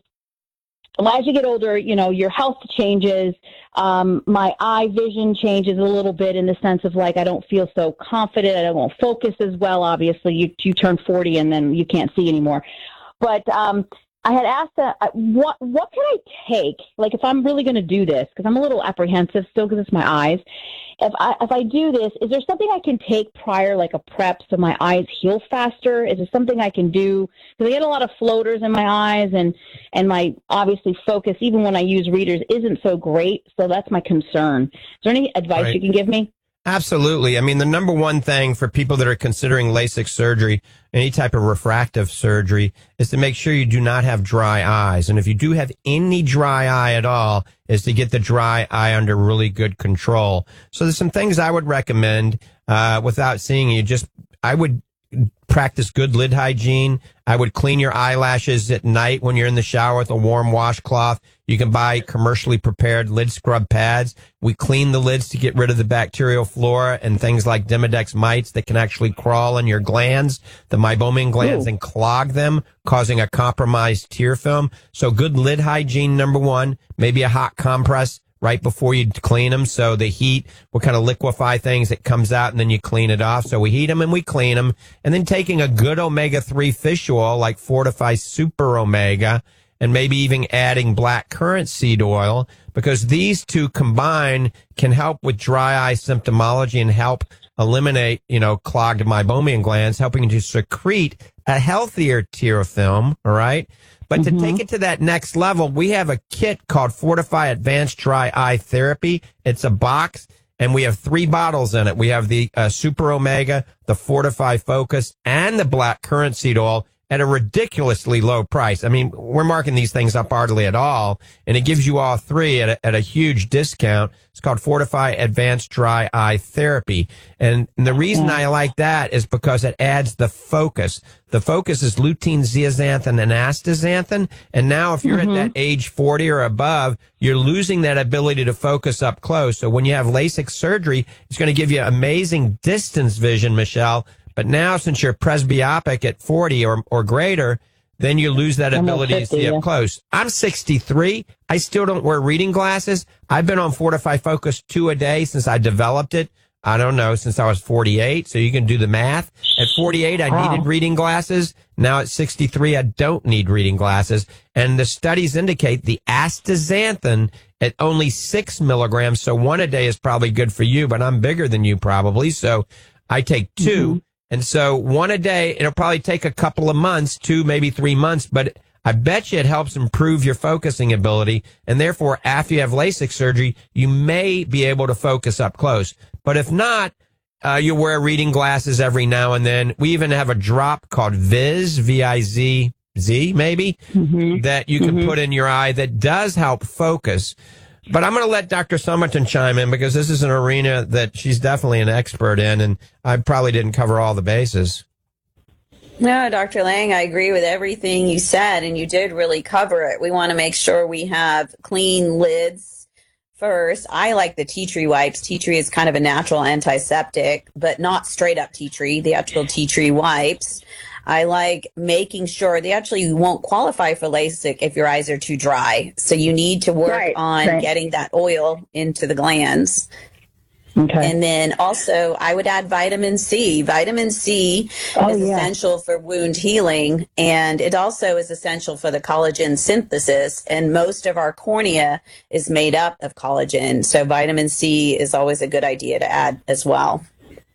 as you get older, you know, your health changes. Um, my eye vision changes a little bit in the sense of like, I don't feel so confident. I won't focus as well. Obviously you, you turn forty and then you can't see anymore. But, um, I had asked that, uh, what what can I take? Like, if I'm really going to do this, because I'm a little apprehensive still because it's my eyes. If I if I do this, is there something I can take prior, like a prep, so my eyes heal faster? Is there something I can do? Because I get a lot of floaters in my eyes, and and my obviously focus, even when I use readers, isn't so great. So that's my concern. Is there any advice Right. you can give me? Absolutely. I mean, the number one thing for people that are considering LASIK surgery, any type of refractive surgery, is to make sure you do not have dry eyes. And if you do have any dry eye at all, is to get the dry eye under really good control. So there's some things I would recommend, uh, without seeing you. Just, I would practice good lid hygiene. I would clean your eyelashes at night when you're in the shower with a warm washcloth. You can buy commercially prepared lid scrub pads. We clean the lids to get rid of the bacterial flora and things like Demodex mites that can actually crawl in your glands, the meibomian glands, Ooh. and clog them, causing a compromised tear film. So good lid hygiene, number one. Maybe a hot compress right before you clean them. So the heat will kind of liquefy things. It comes out and then you clean it off. So we heat them and we clean them. And then taking a good omega three fish oil like Fortify Super Omega, and maybe even adding black currant seed oil, because these two combined can help with dry eye symptomology and help eliminate, you know, clogged meibomian glands, helping to secrete a healthier tear film. All right. But Mm-hmm. to take it to that next level, we have a kit called Fortify Advanced Dry Eye Therapy. It's a box, and we have three bottles in it. We have the uh, Super Omega, the Fortify Focus, and the black currant seed oil at a ridiculously low price. I mean, we're marking these things up hardly at all, and it gives you all three at a, at a huge discount. It's called Fortify Advanced Dry Eye Therapy. And, and the reason I like that is because it adds the focus. The focus is lutein, zeaxanthin, and astaxanthin. And now if you're Mm-hmm. at that age forty or above, you're losing that ability to focus up close. So when you have LASIK surgery, it's going to give you amazing distance vision, Michelle. But now, since you're presbyopic at forty or, or greater, then you lose that I'm at ability to fifty, see yeah. up close. I'm sixty-three. I still don't wear reading glasses. I've been on Fortify Focus two a day since I developed it. I don't know, since I was forty-eight. So you can do the math. At forty-eight, I Wow. needed reading glasses. Now at sixty-three, I don't need reading glasses. And the studies indicate the astaxanthin at only six milligrams. So one a day is probably good for you, but I'm bigger than you probably. So I take two. Mm-hmm. And so one a day, it'll probably take a couple of months, two, maybe three months, but I bet you it helps improve your focusing ability. And therefore, after you have LASIK surgery, you may be able to focus up close. But if not, uh, you wear reading glasses every now and then. We even have a drop called Viz, V I Z Z, maybe, Mm-hmm. that you can put in your eye that does help focus. But I'm going to let Doctor Somerton chime in because this is an arena that she's definitely an expert in, and I probably didn't cover all the bases. No, Doctor Lang, I agree with everything you said, and you did really cover it. We want to make sure we have clean lids first. I like the tea tree wipes. Tea tree is kind of a natural antiseptic, but not straight up tea tree, the actual tea tree wipes. I like making sure they actually won't qualify for LASIK if your eyes are too dry. So you need to work Right, on right. getting that oil into the glands. Okay. And then also I would add vitamin C. Vitamin C oh, is yeah. essential for wound healing, and it also is essential for the collagen synthesis, and most of our cornea is made up of collagen. So vitamin C is always a good idea to add as well.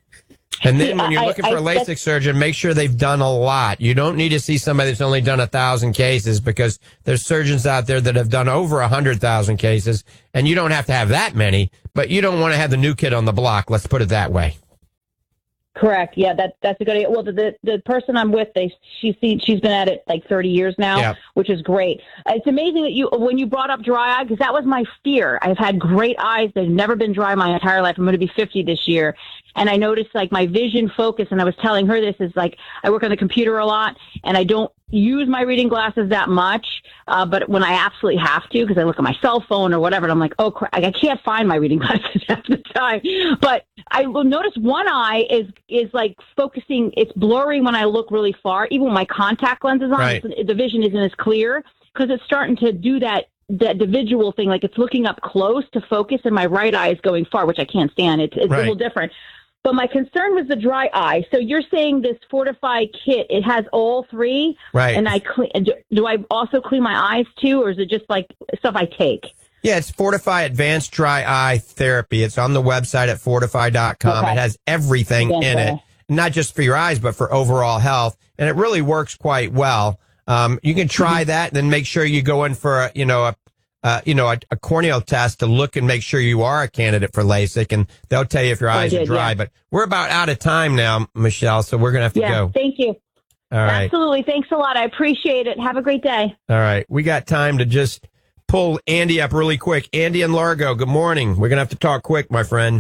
And then when you're looking I, I, for a LASIK surgeon, make sure they've done a lot. You don't need to see somebody that's only done a thousand cases, because there's surgeons out there that have done over a hundred thousand cases, and you don't have to have that many, but you don't want to have the new kid on the block. Let's put it that way. Correct. Yeah, that that's a good idea. Well, the the, the person I'm with, they she's she's been at it like thirty years now, yeah. which is great. It's amazing that you when you brought up dry eye, because that was my fear. I've had great eyes; they've never been dry my entire life. I'm going to be fifty this year, and I noticed like my vision focus. And I was telling her this is like I work on the computer a lot, and I don't use my reading glasses that much, uh, but when I absolutely have to, because I look at my cell phone or whatever, and I'm like, oh, crap, I can't find my reading glasses half the time. But I will notice one eye is is like focusing, it's blurring when I look really far. Even when my contact lens is on, right. the vision isn't as clear, because it's starting to do that that the visual thing, like it's looking up close to focus, and my right eye is going far, which I can't stand. It's, it's right. a little different. But my concern was the dry eye. So you're saying this Fortify kit, it has all three? Right. And I clean, do, do I also clean my eyes too, or is it just like stuff I take? Yeah, it's Fortify Advanced Dry Eye Therapy. It's on the website at fortify dot com. Okay. It has everything Advanced in it, not just for your eyes, but for overall health. And it really works quite well. Um, you can try mm-hmm. that, and then make sure you go in for a, you know, a, uh, you know, a, a corneal test to look and make sure you are a candidate for LASIK, and they'll tell you if your eyes did, are dry. Yeah. But we're about out of time now, Michelle, so we're going to have to yeah, go. Thank you. All right. Absolutely. Thanks a lot. I appreciate it. Have a great day. All right. We got time to just pull Andy up really quick. Andy in Largo, good morning. We're going to have to talk quick, my friend.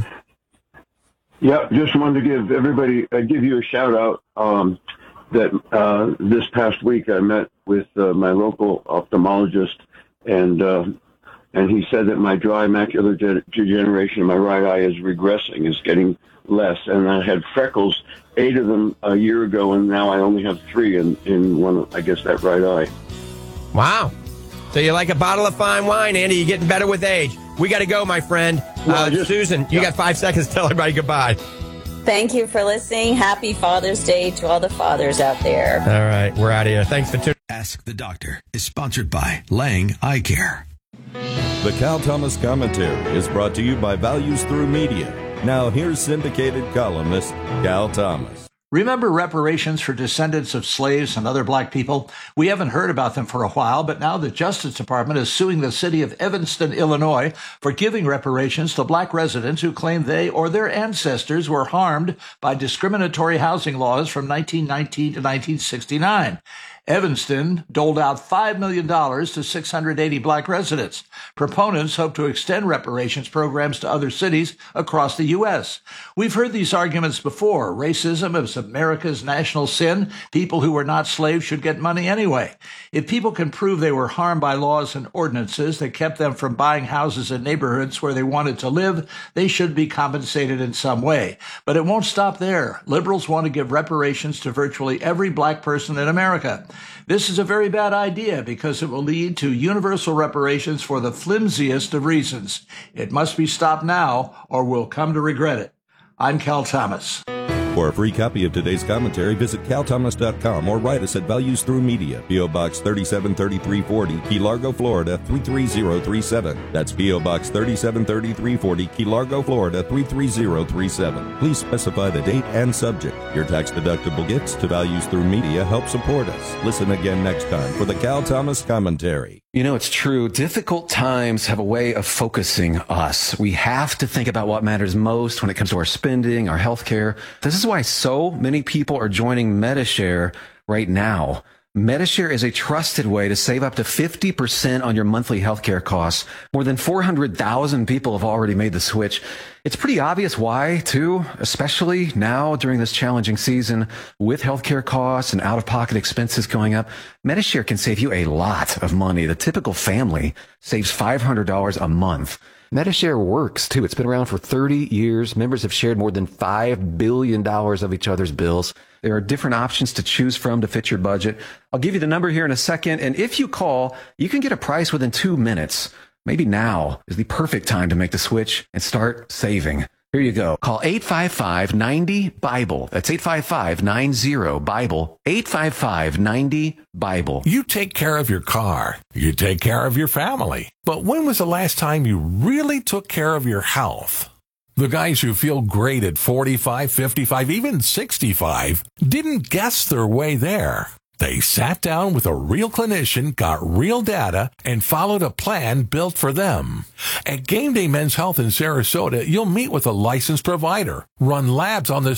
Yeah, just wanted to give everybody, uh, give you a shout out um, that uh, this past week I met with uh, my local ophthalmologist, and uh, and he said that my dry macular de- degeneration in my right eye is regressing, is getting less, and I had freckles, eight of them a year ago, and now I only have three in, in one, I guess, that right eye. Wow. So you're like a bottle of fine wine, Andy. You're getting better with age. We got to go, my friend. Well, uh, just, Susan, you yeah. got five seconds to tell everybody goodbye. Thank you for listening. Happy Father's Day to all the fathers out there. All right, we're out of here. Thanks for tuning in. Ask the Doctor is sponsored by Lang Eye Care. The Cal Thomas Commentary is brought to you by Values Through Media. Now here's syndicated columnist Cal Thomas. Remember reparations for descendants of slaves and other black people? We haven't heard about them for a while, but now the Justice Department is suing the city of Evanston, Illinois, for giving reparations to black residents who claim they or their ancestors were harmed by discriminatory housing laws from nineteen nineteen to nineteen sixty-nine. Evanston doled out five million dollars to six hundred eighty black residents. Proponents hope to extend reparations programs to other cities across the U S. We've heard these arguments before. Racism is America's national sin. People who were not slaves should get money anyway. If people can prove they were harmed by laws and ordinances that kept them from buying houses in neighborhoods where they wanted to live, they should be compensated in some way. But it won't stop there. Liberals want to give reparations to virtually every black person in America. This is a very bad idea because it will lead to universal reparations for the flimsiest of reasons. It must be stopped now or we'll come to regret it. I'm Cal Thomas. For a free copy of today's commentary, visit cal thomas dot com or write us at Values Through Media, P O. Box thirty-seven thirty-three forty, Key Largo, Florida three three zero three seven. That's P O. Box thirty-seven thirty-three forty, Key Largo, Florida three three zero three seven. Please specify the date and subject. Your tax-deductible gifts to Values Through Media help support us. Listen again next time for the Cal Thomas Commentary. You know, it's true. Difficult times have a way of focusing us. We have to think about what matters most when it comes to our spending, our health care. This is why so many people are joining Medi-Share right now. Medi-Share is a trusted way to save up to fifty percent on your monthly healthcare costs. More than four hundred thousand people have already made the switch. It's pretty obvious why, too, especially now during this challenging season with healthcare costs and out-of-pocket expenses going up. Medi-Share can save you a lot of money. The typical family saves five hundred dollars a month. Medi-Share works, too. It's been around for thirty years. Members have shared more than five billion dollars of each other's bills. There are different options to choose from to fit your budget. I'll give you the number here in a second, and if you call, you can get a price within two minutes. Maybe now is the perfect time to make the switch and start saving. Here you go. Call eight five five, nine zero, BIBLE. That's eight five five, nine zero, BIBLE. eight five five, nine zero, BIBLE. You take care of your car. You take care of your family. But when was the last time you really took care of your health? The guys who feel great at forty-five, fifty-five, even sixty-five didn't guess their way there. They sat down with a real clinician, got real data, and followed a plan built for them. At Game Day Men's Health in Sarasota, you'll meet with a licensed provider, run labs on the